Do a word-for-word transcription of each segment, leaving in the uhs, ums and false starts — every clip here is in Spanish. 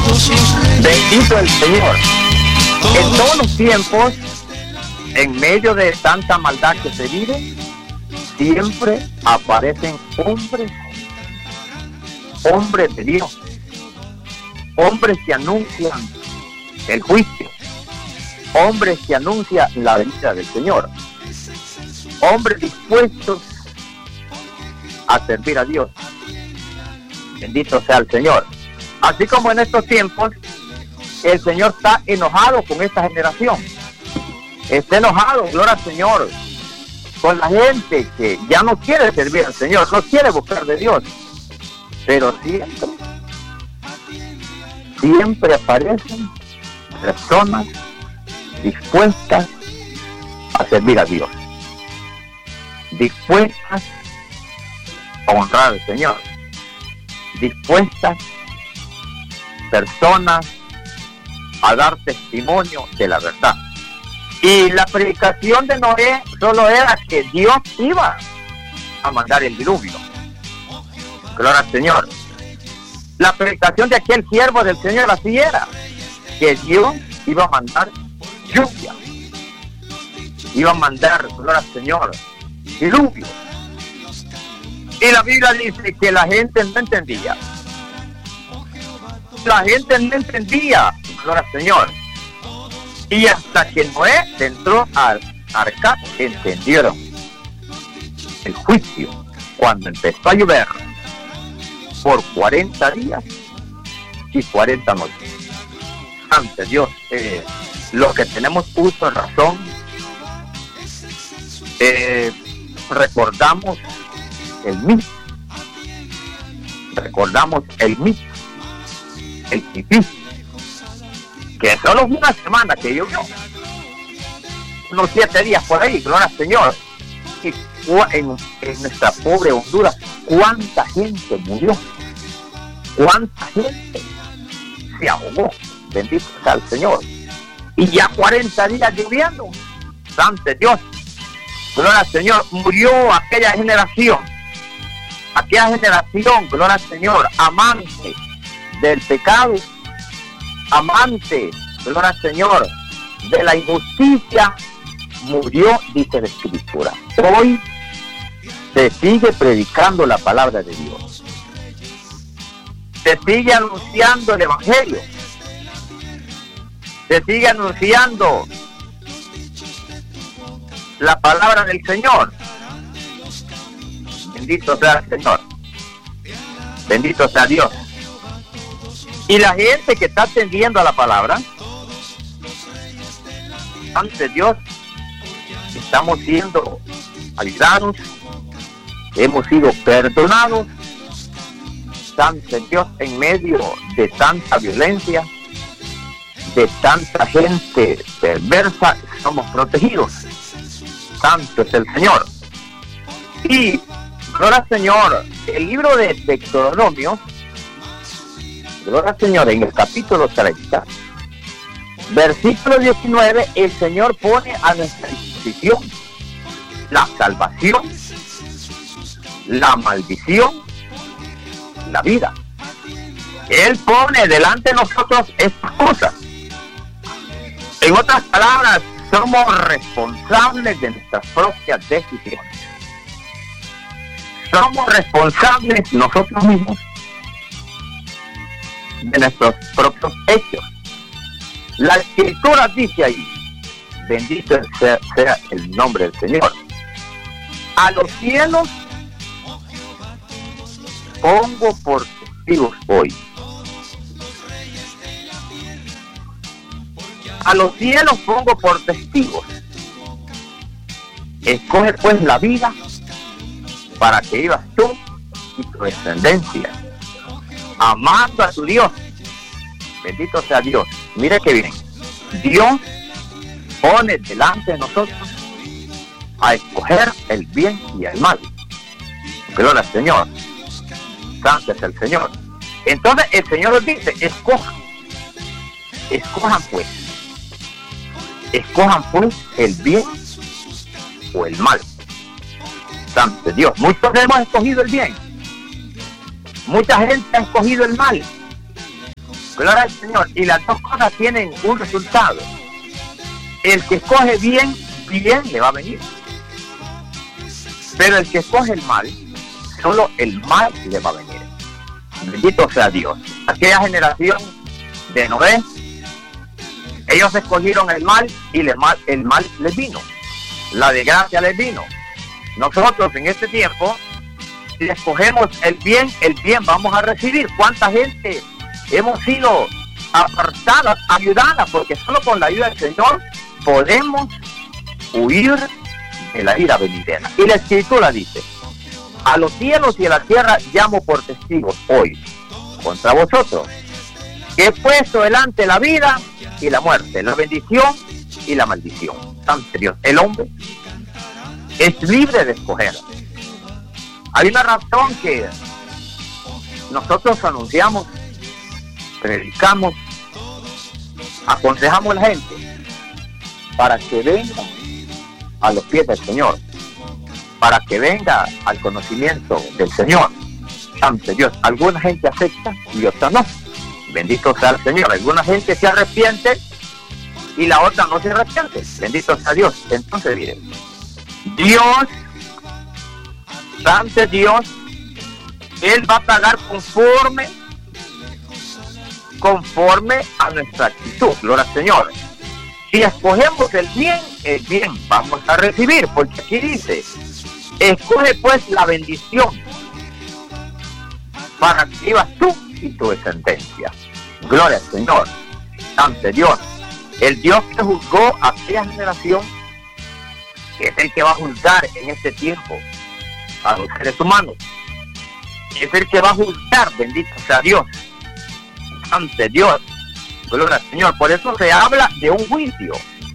Bendito el Señor. En todos los tiempos, en medio de tanta maldad que se vive, siempre aparecen hombres, hombres de Dios, hombres que anuncian el juicio, hombres que anuncian la venida del Señor, hombres dispuestos a servir a Dios. Bendito sea el Señor. Así como en estos tiempos el Señor está enojado con esta generación, está enojado, gloria al Señor, con la gente que ya no quiere servir al Señor, no quiere buscar de Dios, pero siempre siempre aparecen personas dispuestas a servir a Dios, dispuestas a honrar al Señor, dispuestas personas a dar testimonio de la verdad. Y la predicación de Noé solo era que Dios iba a mandar el diluvio. Gloria al Señor. La predicación de aquel siervo del Señor así era, que Dios iba a mandar lluvia, iba a mandar, gloria al Señor, diluvio. Y la Biblia dice que la gente no entendía. La gente no entendía, gloria al Señor. Y hasta que Noé entró al arca, entendieron el juicio. Cuando empezó a llover por cuarenta días y cuarenta noches. Ante Dios, eh, los que tenemos uso de razón, eh, recordamos el mito, recordamos el mito, el pipí, que solo es una semana que llovió, unos siete días por ahí, gloria al Señor. Y en, en nuestra pobre Honduras, cuánta gente murió, cuánta gente se ahogó, bendito sea el Señor. Y ya cuarenta días lloviendo, santo Dios, gloria al Señor. Murió aquella generación, aquella generación, gloria al Señor, amante del pecado, amante, gloria al Señor, de la injusticia, murió, dice la Escritura. Hoy se sigue predicando la palabra de Dios, se sigue anunciando el Evangelio, se sigue anunciando la palabra del Señor. Bendito sea el Señor, bendito sea Dios. Y la gente que está atendiendo a la palabra, ante Dios, estamos siendo ayudados, hemos sido perdonados, ante Dios, en medio de tanta violencia, de tanta gente perversa, somos protegidos. Santo es el Señor. Y, gloria al Señor, el libro de Deuteronomio, gloria al Señor, en el capítulo treinta, versículo diecinueve, el Señor pone a nuestra disposición la salvación, la maldición, la vida. Él pone delante de nosotros estas cosas. En otras palabras, somos responsables de nuestras propias decisiones. Somos responsables nosotros mismos de nuestros propios hechos. La Escritura dice ahí, bendito sea, sea el nombre del Señor. A los cielos pongo por testigos hoy. A los cielos pongo por testigos. Escoge pues la vida para que vivas tú y tu descendencia, amando a tu Dios. Bendito sea Dios. Mire que bien, Dios pone delante de nosotros a escoger el bien y el mal. Gloria al Señor. Santo es el Señor. Entonces el Señor nos dice, escojan, escojan pues, escojan pues el bien o el mal. Santo Dios. Muchos hemos escogido el bien, mucha gente ha escogido el mal. Gloria al Señor. Y las dos cosas tienen un resultado. El que escoge bien, bien le va a venir. Pero el que escoge el mal, solo el mal le va a venir. Bendito sea Dios. Aquella generación de Noé, ellos escogieron el mal y el mal, el mal les vino. La desgracia les vino. Nosotros en este tiempo, si escogemos el bien, el bien vamos a recibir. ¿Cuánta gente hemos sido apartadas, ayudadas? Porque solo con la ayuda del Señor podemos huir de la ira venidera. Y la Escritura dice: a los cielos y a la tierra llamo por testigos hoy contra vosotros, que he puesto delante la vida y la muerte, la bendición y la maldición. Santo Dios, el hombre es libre de escoger. Hay una razón que nosotros anunciamos, predicamos, aconsejamos a la gente para que venga a los pies del Señor, para que venga al conocimiento del Señor. Santo Dios, alguna gente acepta y otra no. Bendito sea el Señor. Alguna gente se arrepiente y la otra no se arrepiente. Bendito sea Dios. Entonces miren, Dios, Santo Dios, Él va a pagar conforme conforme a nuestra actitud. Gloria al Señor. Si escogemos el bien, el bien vamos a recibir, porque aquí dice: escoge pues la bendición para que vivas tú y tu descendencia. Gloria al Señor. Ante Dios, el Dios que juzgó a aquella generación es el que va a juzgar en este tiempo a los seres humanos. Es el que va a juzgar, bendito sea Dios, ante Dios. Gloria al Señor. Por eso se habla de un juicio.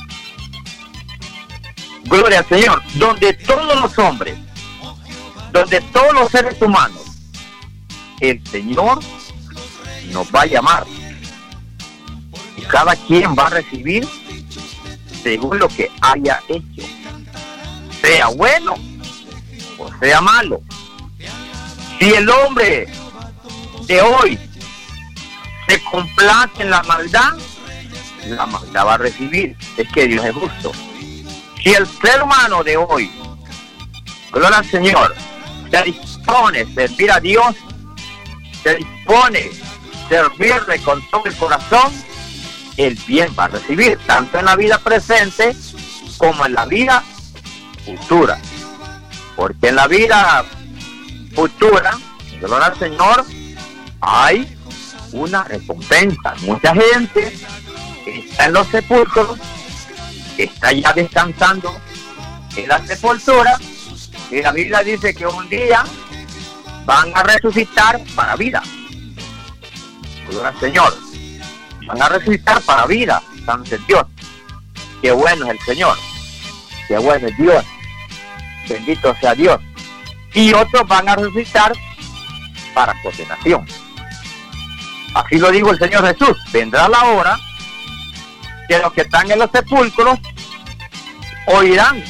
Gloria al Señor. Donde todos los hombres, donde todos los seres humanos, el Señor nos va a llamar. Y cada quien va a recibir según lo que haya hecho. Sea bueno o sea malo. Si el hombre de hoy se complace en la maldad, la maldad va a recibir. Es que Dios es justo. Si el ser humano de hoy, gloria al Señor, se dispone a servir a Dios, se dispone a servirle con todo el corazón, el bien va a recibir, tanto en la vida presente como en la vida futura. Porque en la vida futura, gloria al Señor, hay una recompensa. Mucha gente está en los sepulcros, está ya descansando en la sepultura, y la Biblia dice que un día van a resucitar para vida. Gloria al Señor. Van a resucitar para vida. Santo Dios. Qué bueno es el Señor. Qué bueno es Dios. Bendito sea Dios. Y otros van a resucitar para condenación. Así lo dijo el Señor Jesús. Vendrá la hora que los que están en los sepulcros oirán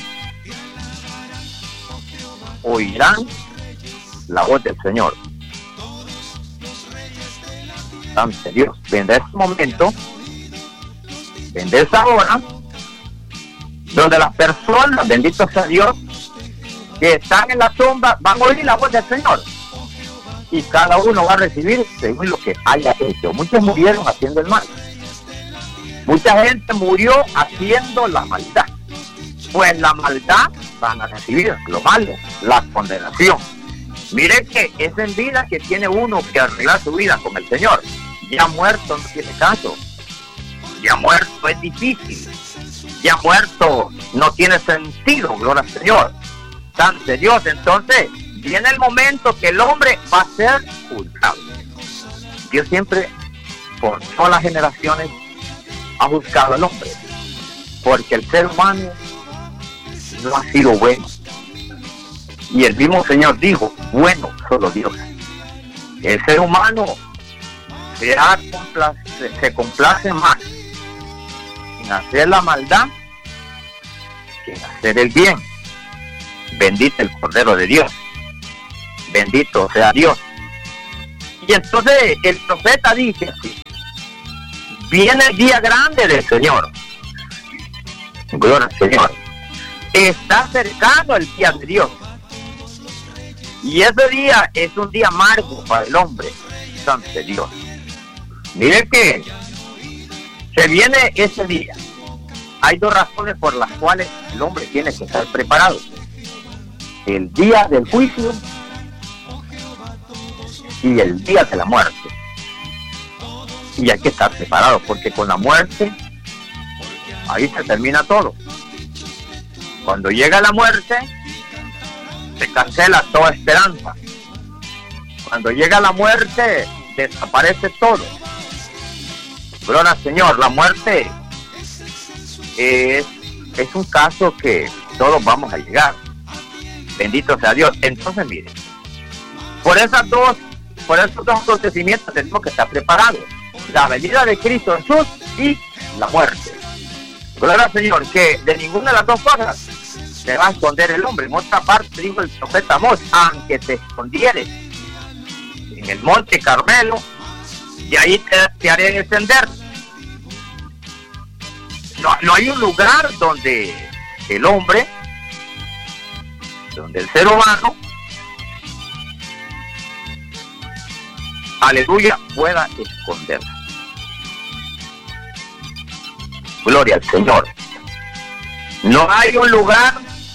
oirán la voz del Señor. Santo Dios. Vendrá ese momento, vendrá esa hora donde las personas, bendito sea Dios, que están en la tumba van a oír la voz del Señor, y cada uno va a recibir según lo que haya hecho. Muchos murieron haciendo el mal, mucha gente murió haciendo la maldad. Pues la maldad van a recibir lo malo, la condenación. Mire que es en vida que tiene uno que arreglar su vida con el Señor. Ya muerto no tiene caso, ya muerto es difícil, ya muerto no tiene sentido. Gloria al Señor. Santo Dios. Entonces viene el momento que el hombre va a ser juzgado. Dios siempre, por todas las generaciones, ha juzgado al hombre, porque el ser humano no ha sido bueno. Y el mismo Señor dijo: bueno, solo Dios. El ser humano se, ha complace, se complace más en hacer la maldad que en hacer el bien. Bendito el Cordero de Dios. Bendito sea Dios. Y entonces el profeta dice así: viene el día grande del Señor. Gloria al Señor. Está cercano el día de Dios. Y ese día es un día amargo para el hombre. Santo Dios. Mire que se viene ese día. Hay dos razones por las cuales el hombre tiene que estar preparado. El día del juicio y el día de la muerte. Y hay que estar preparado, porque con la muerte ahí se termina todo. Cuando llega la muerte se cancela toda esperanza. Cuando llega la muerte desaparece todo. Gloria al Señor. La muerte es, es un caso que todos vamos a llegar. Bendito sea Dios. Entonces mire, por esas dos por esos dos acontecimientos tenemos que estar preparados: la venida de Cristo Jesús y la muerte. Gloria al Señor, que de ninguna de las dos cosas se va a esconder el hombre. En otra parte dijo el profeta Amós: aunque te escondieres en el monte Carmelo, y ahí te, te haré descender. No, no hay un lugar donde el hombre, donde el ser humano, aleluya, pueda esconderse. Gloria al Señor. No hay un lugar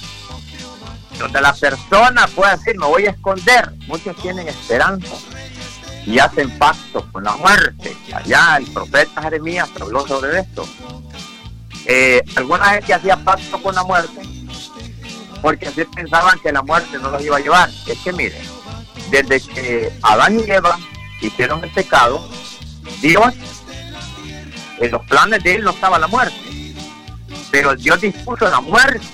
donde la persona pueda decir: me voy a esconder. Muchos tienen esperanza y hacen pacto con la muerte. Allá el profeta Jeremías habló sobre esto. Eh, alguna gente hacía pacto con la muerte porque así pensaban que la muerte no los iba a llevar. Es que miren, desde que Adán y Eva hicieron el pecado, Dios, en los planes de él no estaba la muerte, pero Dios dispuso la muerte.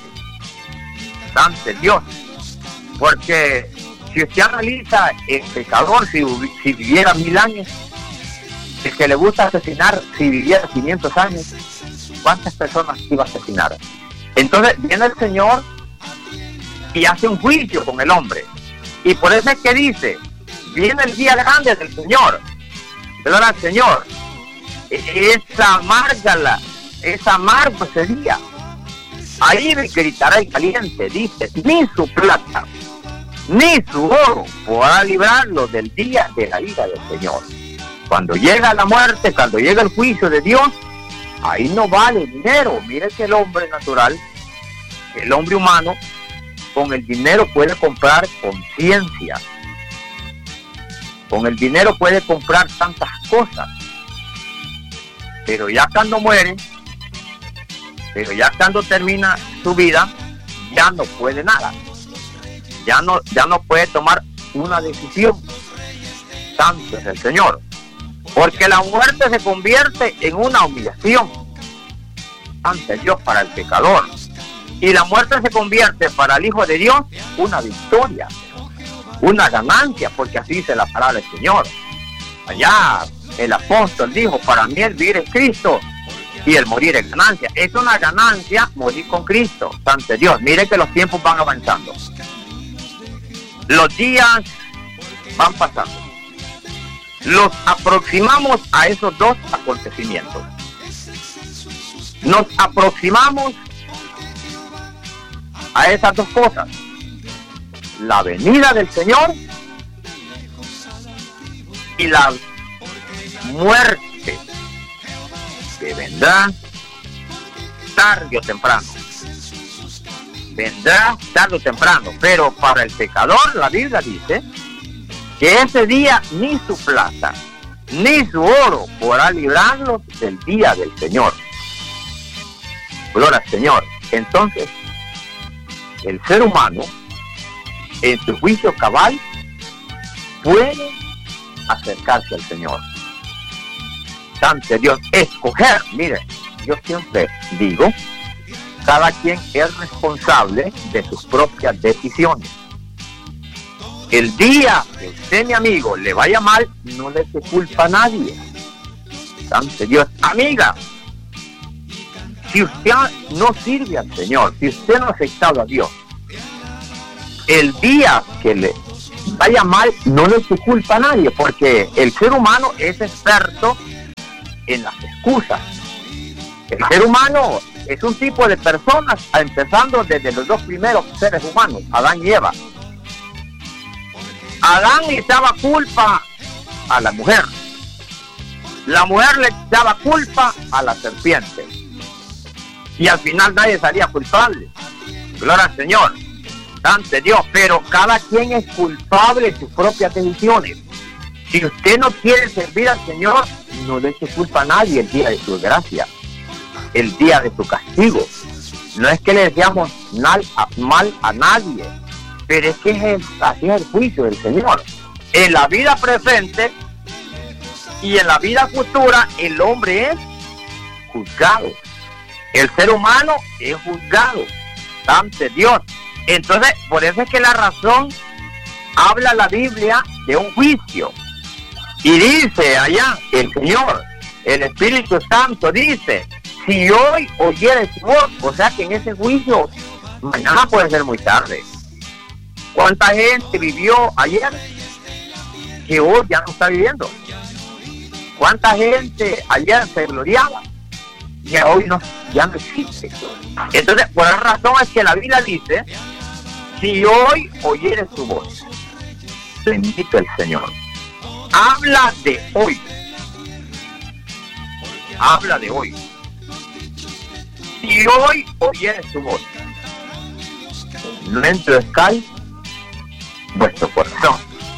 Santo Dios. Porque si usted analiza el pecador, si, si viviera mil años, el que le gusta asesinar, si viviera quinientos años, ¿cuántas personas iba a asesinar? Entonces viene el Señor y hace un juicio con el hombre. Y por eso es que dice: viene el día grande del Señor. Gloria al Señor. Es amarga la, es amargo ese día. Ahí gritará el caliente, dice: ni su plata, ni su oro podrá librarlo del día de la ira del Señor. Cuando llega la muerte, cuando llega el juicio de Dios, ahí no vale dinero. Mire que el hombre natural, el hombre humano, con el dinero puede comprar conciencia. Con el dinero puede comprar tantas cosas. Pero ya cuando muere, pero ya cuando termina su vida, ya no puede nada. Ya no, ya no puede tomar una decisión. Santo es el Señor. Porque la muerte se convierte en una humillación ante Dios para el pecador. Y la muerte se convierte para el Hijo de Dios una victoria, una ganancia, porque así dice la palabra del Señor. Allá el apóstol dijo: para mí el vivir es Cristo y el morir es ganancia. Es una ganancia morir con Cristo. Santo Dios. Mire que los tiempos van avanzando, los días van pasando, los aproximamos a esos dos acontecimientos. Nos aproximamos a esas dos cosas: la venida del Señor y la muerte, que vendrá tarde o temprano. Vendrá tarde o temprano. Pero para el pecador, la Biblia dice que ese día ni su plata ni su oro podrá librarlos del día del Señor. Gloria al Señor. Entonces, el ser humano, en su juicio cabal, puede acercarse al Señor. Santo Dios, escoger. Mire, yo siempre digo, cada quien es responsable de sus propias decisiones. El día que usted, mi amigo, le vaya mal, no le eche culpa a nadie. Santo Dios. Amiga, si usted no sirve al Señor, si usted no ha aceptado a Dios, el día que le vaya mal, no le eche culpa a nadie, porque el ser humano es experto en las excusas. El ser humano es un tipo de personas, empezando desde los dos primeros seres humanos, Adán y Eva. Adán le echaba culpa a la mujer. La mujer le echaba culpa a la serpiente. Y al final nadie salía culpable. Gloria al Señor. Ante Dios. Pero cada quien es culpable de sus propias decisiones. Si usted no quiere servir al Señor, no le eche culpa a nadie el día de su gracia, el día de su castigo. No es que le deseamos mal a, mal a nadie, pero es que es el, así es el juicio del Señor. En la vida presente y en la vida futura, el hombre es juzgado. El ser humano es juzgado ante Dios. Entonces, por eso es que la razón habla la Biblia de un juicio. Y dice allá el Señor, el Espíritu Santo dice, si hoy oyeres su voz, o sea que en ese juicio mañana puede ser muy tarde. ¿Cuánta gente vivió ayer que hoy ya no está viviendo? ¿Cuánta gente ayer se gloriaba y hoy no, ya no existe? Entonces, por esa razón es que la Biblia dice, si hoy oyeres su voz, bendito el Señor. Habla de hoy. Habla de hoy. Si hoy oyeres su voz, no endurezcáis vuestro corazón.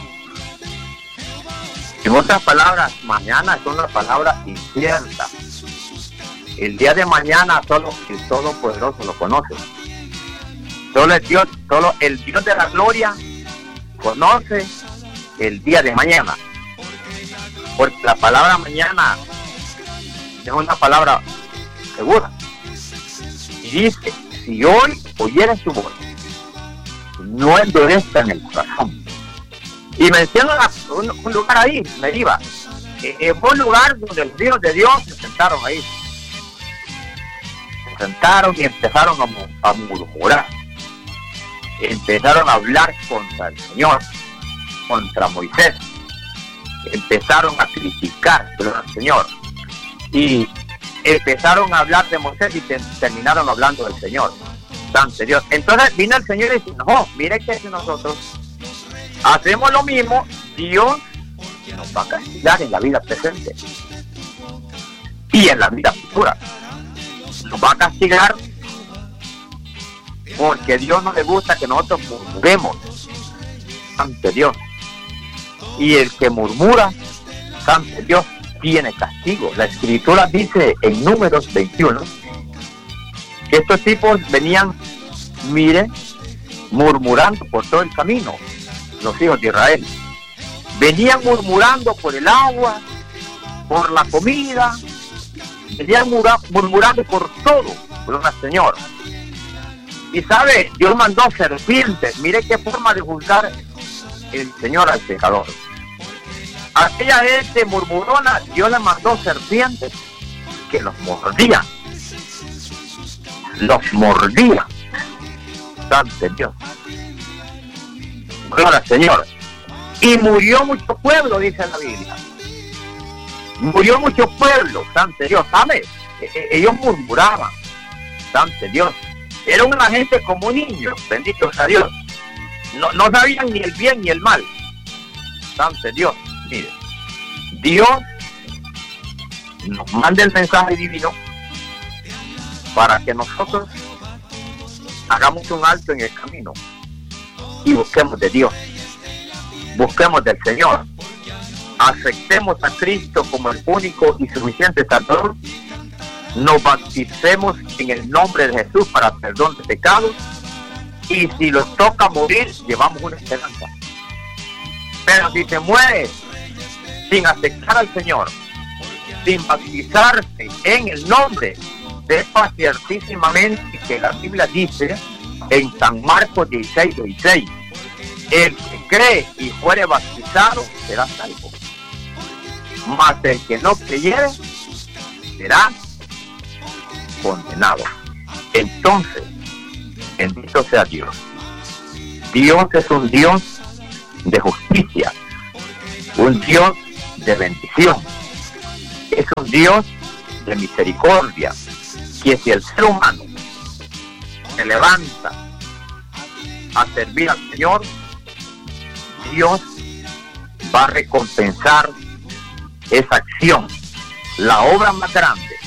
En otras palabras, mañana es una palabra incierta. El día de mañana solo el Todopoderoso lo conoce. Solo el Dios, solo el Dios de la gloria conoce el día de mañana. Porque la palabra mañana es una palabra segura. Y dice, si hoy oyeres su voz, no endurezcan el corazón. Y menciona un, un lugar ahí, me iba. Eh, fue un lugar donde los hijos de Dios se sentaron ahí. Se sentaron y empezaron a, a murmurar. Empezaron a hablar contra el Señor, contra Moisés. Empezaron a criticar al Señor y empezaron a hablar de Moisés y te, terminaron hablando del Señor. Santo Dios. Entonces vino el Señor y dice, no, mire que si nosotros hacemos lo mismo, Dios nos va a castigar en la vida presente y en la vida futura. Nos va a castigar porque Dios no le gusta que nosotros murmuremos ante Dios. Y el que murmura ante Dios tiene castigo. La Escritura dice en Números veintiuno que estos tipos venían, mire, murmurando por todo el camino, los hijos de Israel. Venían murmurando por el agua, por la comida, venían murmurando por todo, por una señora. Y sabe, Dios mandó serpientes. Mire qué forma de juzgar el Señor al pecador. Aquella gente murmurona, Dios le mandó serpientes que los mordían. Los mordían. Santo Dios. Gloria al Señor. Y murió mucho pueblo, dice la Biblia. Murió mucho pueblo, santo Dios. ¿Sabe? Ellos murmuraban. Santo Dios. Era una gente como niños, bendito sea Dios. No, no sabían ni el bien ni el mal. Santo Dios. Mire, Dios nos manda el mensaje divino para que nosotros hagamos un alto en el camino y busquemos de Dios, busquemos del Señor, aceptemos a Cristo como el único y suficiente Salvador, nos bauticemos en el nombre de Jesús para perdón de pecados, y si nos toca morir, llevamos una esperanza. Pero si se muere sin aceptar al Señor, sin bautizarse en el nombre, sepa ciertísimamente que la Biblia dice en San Marcos dieciséis, dieciséis, el que cree y fuere bautizado será salvo, mas el que no creyere será condenado. Entonces, bendito sea Dios. Dios es un Dios de justicia, un Dios de bendición. es un Dios de misericordia, que si el ser humano se levanta a servir al Señor, Dios va a recompensar esa acción. La obra más grande